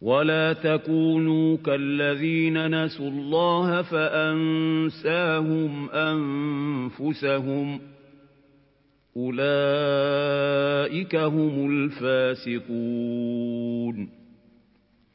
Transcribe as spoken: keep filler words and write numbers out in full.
ولا تكونوا كالذين نسوا الله فأنساهم أنفسهم أولئك هم الفاسقون